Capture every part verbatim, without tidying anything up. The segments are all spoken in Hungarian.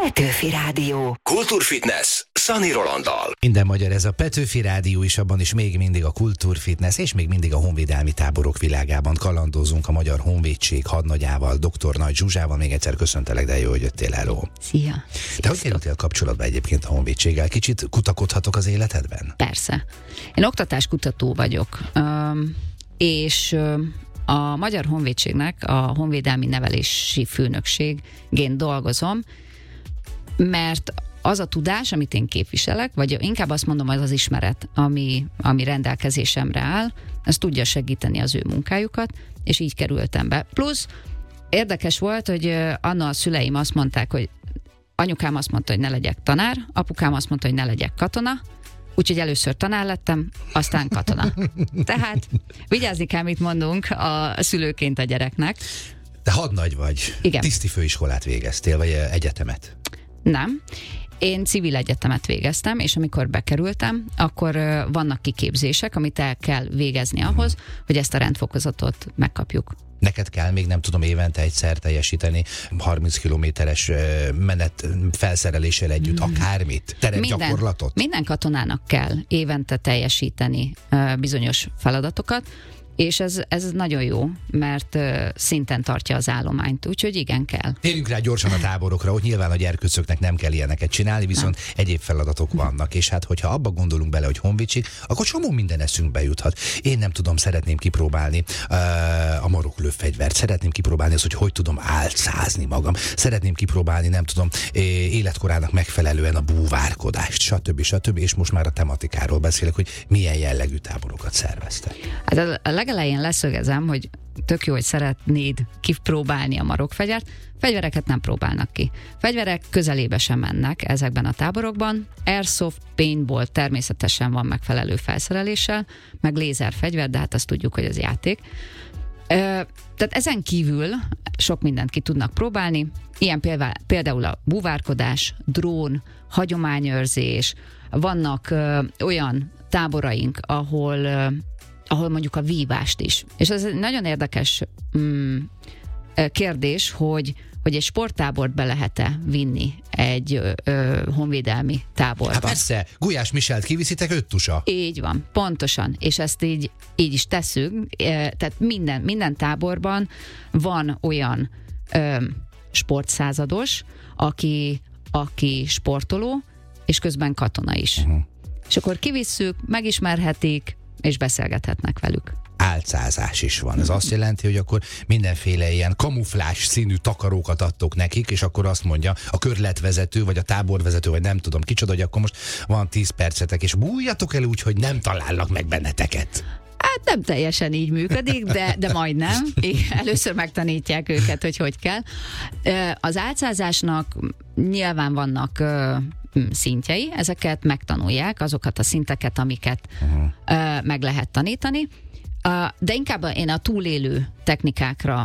Petőfi Rádió. Kultúrfitness Szani Rolanddal. Minden magyar, ez a Petőfi Rádió is, abban is még mindig a kultúrfitness és még mindig a honvédelmi táborok világában kalandozunk a Magyar Honvédség hadnagyával, dr. Nagy Zsuzsával. Még egyszer köszöntelek, de jó, hogy jöttél, hello. Szia. De hogy kerültél kapcsolatba egyébként a honvédséggel? Kicsit kutakodhatok az életedben? Persze. Én oktatáskutató vagyok, és a Magyar Honvédségnek a honvédelmi nevelési főnökségén dolgozom, mert az a tudás, amit én képviselek, vagy inkább azt mondom, az az ismeret, ami, ami rendelkezésemre áll, ez tudja segíteni az ő munkájukat, és így kerültem be. Plusz érdekes volt, hogy anna a szüleim azt mondták, hogy anyukám azt mondta, hogy ne legyek tanár, apukám azt mondta, hogy ne legyek katona, úgyhogy először tanár lettem, aztán katona. Tehát vigyázni kell, mit mondunk a szülőként a gyereknek. Te hadnagy vagy. Igen. Tiszti főiskolát végeztél, vagy egyetemet? Nem. Én civil egyetemet végeztem, és amikor bekerültem, akkor vannak kiképzések, amit el kell végezni ahhoz, hogy ezt a rendfokozatot megkapjuk. Neked kell még, nem tudom, évente egyszer teljesíteni harminc kilométeres menet felszereléssel együtt, mm. akármit, terepgyakorlatot? Minden, minden katonának kell évente teljesíteni uh, bizonyos feladatokat, és ez, ez nagyon jó, mert uh, szinten tartja az állományt, úgyhogy igen, kell. Térjünk rá gyorsan a táborokra, hogy nyilván a gyerkőcöknek nem kell ilyeneket csinálni, viszont nem. Egyéb feladatok vannak, és hát hogyha abba gondolunk bele, hogy honvédség, akkor csomó minden eszünkbe juthat. Én nem tudom, szeretném kipróbálni uh, a maroklőfegyvert, szeretném kipróbálni azt, hogy hogy tudom álcázni magam, szeretném kipróbálni, nem tudom, életkorának megfelelően a búvárkodást, stb. stb. És most már a tematikáról beszélek, hogy milyen jellegű táborokat szerveztek. Hát a legelején leszögezem, hogy tök jó, hogy szeretnéd kipróbálni a marokfegyvert, fegyvereket nem próbálnak ki. Fegyverek közelébe sem mennek ezekben a táborokban. Airsoft, paintball természetesen van megfelelő felszereléssel, meg lézerfegyver, de hát azt tudjuk, hogy az játék. Ö, tehát ezen kívül sok mindent ki tudnak próbálni, ilyen például a búvárkodás, drón, hagyományőrzés, vannak ö, olyan táboraink, ahol ö, ahol mondjuk a vívást is. És ez egy nagyon érdekes mm, kérdés, hogy, hogy egy sporttábort be lehet-e vinni egy ö, ö, honvédelmi táborba. Hát persze, Gulyás Michelt kiviszitek, öt tusa. Így van, pontosan. És ezt így, így is teszünk. Tehát minden, minden táborban van olyan ö, sportszázados, aki, aki sportoló, és közben katona is. Uh-huh. És akkor kivisszük, megismerhetik, és beszélgethetnek velük. Álcázás is van. Ez azt jelenti, hogy akkor mindenféle ilyen kamuflás színű takarókat adtok nekik, és akkor azt mondja a körletvezető, vagy a táborvezető, vagy nem tudom kicsoda, hogy akkor most van tíz percetek, és bújjatok el úgy, hogy nem találnak meg benneteket. Hát nem teljesen így működik, de, de majdnem. Először megtanítják őket, hogy hogy kell. Az álcázásnak nyilván vannak szintjei, ezeket megtanulják, azokat a szinteket, amiket uh-huh. meg lehet tanítani, de inkább én a túlélő technikákra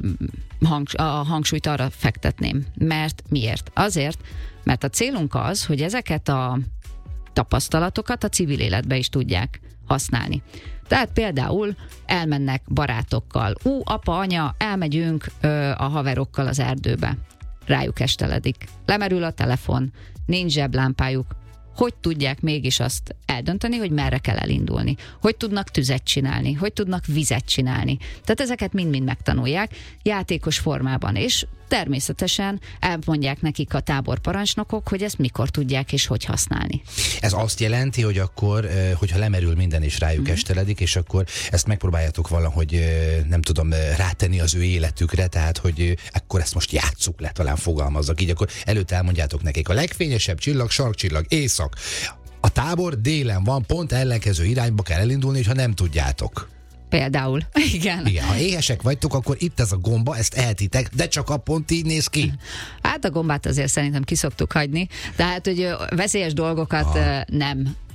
a hangsúlyt arra fektetném. Mert miért? Azért, mert a célunk az, hogy ezeket a tapasztalatokat a civil életbe is tudják használni. Tehát például elmennek barátokkal. Ú, apa, anya, elmegyünk ö, a haverokkal az erdőbe. Rájuk esteledik. Lemerül a telefon, nincs zseblámpájuk. Hogy tudják mégis azt eldönteni, hogy merre kell elindulni? Hogy tudnak tüzet csinálni? Hogy tudnak vizet csinálni? Tehát ezeket mind-mind megtanulják játékos formában, és természetesen elmondják nekik a táborparancsnokok, hogy ezt mikor tudják és hogy használni. Ez azt jelenti, hogy akkor, hogyha lemerül minden és rájuk mm. esteledik, és akkor ezt megpróbáljátok valahogy, nem tudom, rátenni az ő életükre, tehát, hogy akkor ezt most játsszuk le, talán fogalmazzak így, akkor előtt elmondjátok nekik a legfényesebb csillag, sarkcsillag, éjszak. A tábor délen van, pont ellenkező irányba kell elindulni, ha nem tudjátok. Például, igen. Igen, ha éhesek vagytok, akkor itt ez a gomba, ezt ehetitek, de csak a pont így néz ki. Hát a gombát azért szerintem ki szoktuk hagyni, tehát hogy veszélyes dolgokat Aha. nem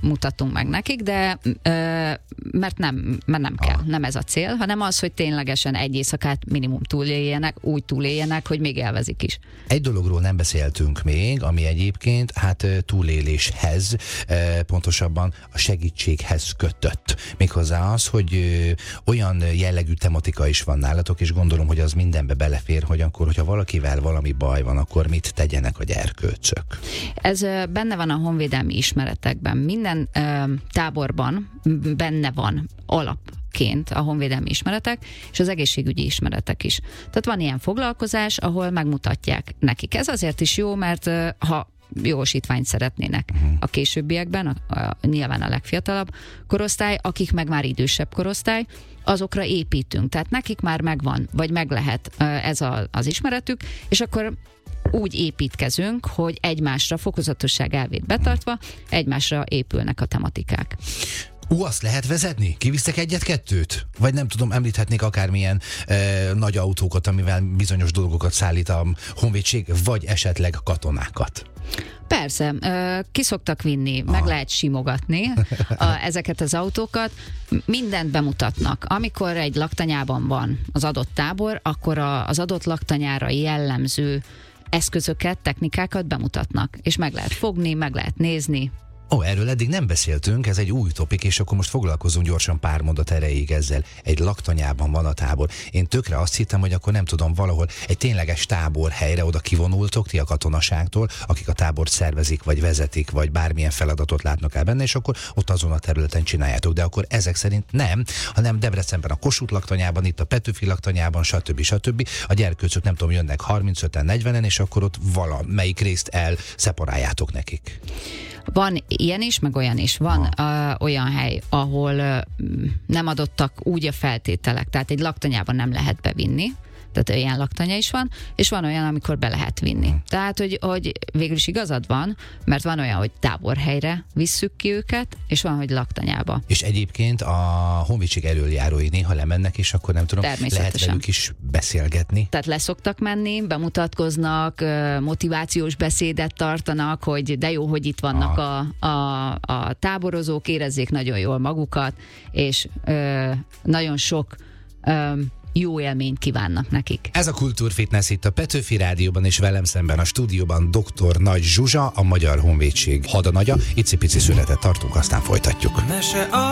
mutatunk meg nekik, de ö, mert nem, mert nem kell, ah. nem ez a cél, hanem az, hogy ténylegesen egy éjszakát minimum túléljenek, úgy túléljenek, hogy még élvezik is. Egy dologról nem beszéltünk még, ami egyébként hát túléléshez, pontosabban a segítséghez kötött. Méghozzá az, hogy olyan jellegű tematika is van nálatok, és gondolom, hogy az mindenbe belefér, hogy akkor, hogyha valakivel valami baj van, akkor mit tegyenek a gyerkőcök? Ez benne van a honvédelmi ismeretekben. Minden ö, táborban benne van alapként a honvédelmi ismeretek, és az egészségügyi ismeretek is. Tehát van ilyen foglalkozás, ahol megmutatják nekik. Ez azért is jó, mert ö, ha jogosítványt szeretnének a későbbiekben, a, a, nyilván a legfiatalabb korosztály, akik meg már idősebb korosztály, azokra építünk. Tehát nekik már megvan, vagy meg lehet ez a, az ismeretük, és akkor úgy építkezünk, hogy egymásra fokozatosság elvét betartva, egymásra épülnek a tematikák. Ú, azt lehet vezetni? Kivisztek egyet-kettőt? Vagy nem tudom, említhetnék akármilyen e, nagy autókat, amivel bizonyos dolgokat szállít a honvédség, vagy esetleg katonákat? Persze, ki szoktak vinni, meg ah. lehet simogatni a, ezeket az autókat, mindent bemutatnak. Amikor egy laktanyában van az adott tábor, akkor a, az adott laktanyára jellemző eszközöket, technikákat bemutatnak, és meg lehet fogni, meg lehet nézni. Ó, oh, erről eddig nem beszéltünk, ez egy új topik, és akkor most foglalkozunk gyorsan pár mondat erejéig ezzel. Egy laktanyában van a tábor. Én tökre azt hittem, hogy akkor nem tudom, valahol egy tényleges táborhelyre oda kivonultok ti a katonaságtól, akik a tábort szervezik, vagy vezetik, vagy bármilyen feladatot látnak el benne, és akkor ott azon a területen csináljátok. De akkor ezek szerint nem, hanem Debrecenben a Kossuth laktanyában, itt a Petőfi laktanyában, stb. stb. A gyerkőcök nem tudom, jönnek harmincöten, negyvenen, és akkor ott valamelyik részt elszeparáljátok nekik. Van ilyen is, meg olyan is. Van uh, olyan hely, ahol uh, nem adottak úgy a feltételek, tehát egy laktanyában nem lehet bevinni, tehát olyan laktanya is van, és van olyan, amikor be lehet vinni. Tehát, hogy, hogy végül is igazad van, mert van olyan, hogy táborhelyre visszük ki őket, és van, hogy laktanyába. És egyébként a honvédség elöljárói néha lemennek, és akkor nem tudom, lehet velük is beszélgetni. Tehát leszoktak menni, bemutatkoznak, motivációs beszédet tartanak, hogy de jó, hogy itt vannak a, a, a táborozók, érezzék nagyon jól magukat, és ö, nagyon sok ö, jó élményt kívánnak nekik. Ez a Kultúrfitness itt a Petőfi Rádióban, és velem szemben a stúdióban doktor Nagy Zsuzsa, a Magyar Honvédség hadanagya. Icipici szünetet tartunk, aztán folytatjuk.